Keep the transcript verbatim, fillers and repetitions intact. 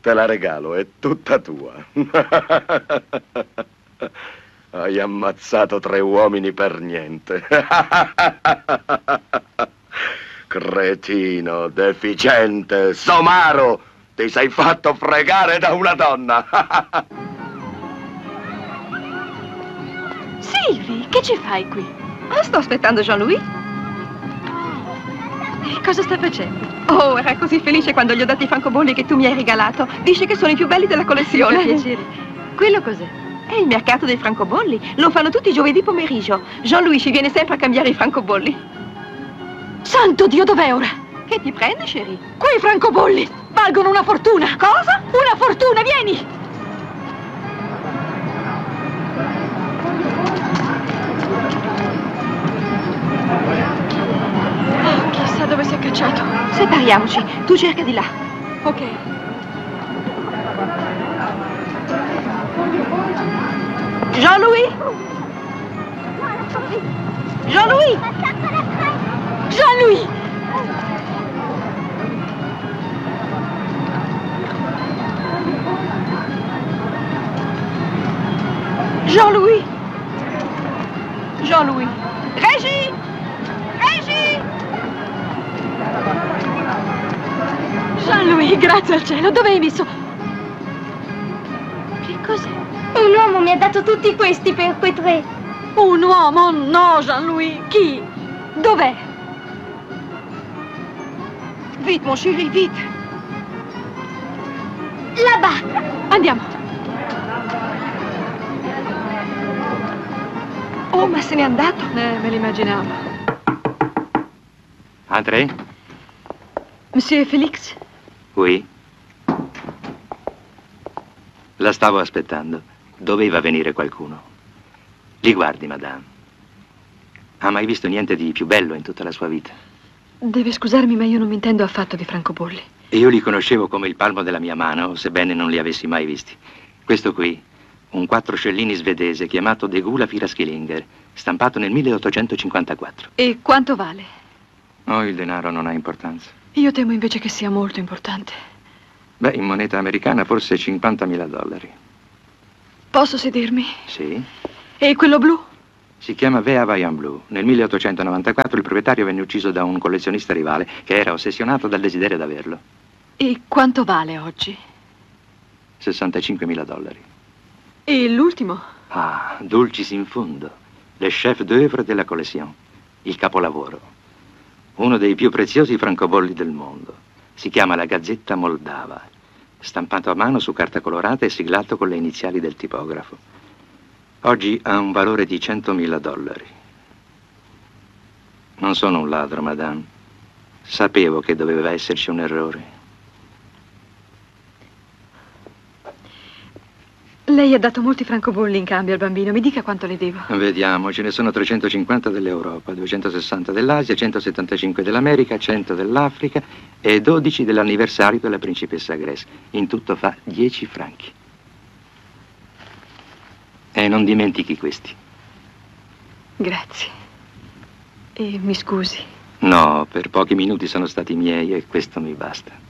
Te la regalo, è tutta tua. Hai ammazzato tre uomini per niente. Cretino, deficiente, somaro, ti sei fatto fregare da una donna. Sylvie, che ci fai qui? Ah, sto aspettando Jean-Louis. E cosa sta facendo? Oh, era così felice quando gli ho dato i francobolli che tu mi hai regalato. Dice che sono i più belli della collezione. Mi fa piacere. Quello cos'è? È il mercato dei francobolli. Lo fanno tutti i giovedì pomeriggio. Jean-Louis ci viene sempre a cambiare i francobolli. Santo Dio, dov'è ora? Che ti prende, chérie? Quei francobolli valgono una fortuna. Cosa? Una fortuna, vieni! Oh, chissà dove si è cacciato. Separiamoci. Tu cerca di là. Ok. Jean-Louis! Jean-Louis! Jean-Louis! Jean-Louis! Jean-Louis! Régie! Régie! Jean-Louis, grazie al cielo, dove hai messo? Che cos'è? Un uomo mi ha dato tutti questi per quei tre. Un uomo? No, Jean-Louis. Chi? Dov'è? Vite, mon chéri, vite! Là-bas! Andiamo. Oh, ma se n'è andato. Eh, me l'immaginavo. André? Monsieur Félix? Oui. La stavo aspettando. Doveva venire qualcuno. Li guardi, madame. Ha mai visto niente di più bello in tutta la sua vita? Deve scusarmi, ma io non mi intendo affatto di francobolli. Io li conoscevo come il palmo della mia mano, sebbene non li avessi mai visti. Questo qui, un quattro scellini svedese chiamato De Gula Firaschilinger, stampato nel milleottocentocinquantaquattro. E quanto vale? Oh, il denaro non ha importanza. Io temo invece che sia molto importante. Beh, in moneta americana forse cinquantamila dollari. Posso sedermi? Sì. E quello blu? Si chiama Vea Vaillant Blue. Nel milleottocentonovantaquattro il proprietario venne ucciso da un collezionista rivale che era ossessionato dal desiderio d'averlo. E quanto vale oggi? sessantacinquemila dollari. E l'ultimo? Ah, Dulcis in fondo. Le chef d'œuvre della collezione. Il capolavoro. Uno dei più preziosi francobolli del mondo. Si chiama la Gazzetta Moldava. Stampato a mano su carta colorata e siglato con le iniziali del tipografo. Oggi ha un valore di centomila dollari. Non sono un ladro, madame. Sapevo che doveva esserci un errore. Lei ha dato molti francobolli in cambio al bambino. Mi dica quanto le devo. Vediamo, ce ne sono trecentocinquanta dell'Europa, duecentosessanta dell'Asia, centosettantacinque dell'America, cento dell'Africa e dodici dell'anniversario della principessa Grace. In tutto fa dieci franchi. E non dimentichi questi. Grazie. E mi scusi. No, per pochi minuti sono stati miei e questo mi basta.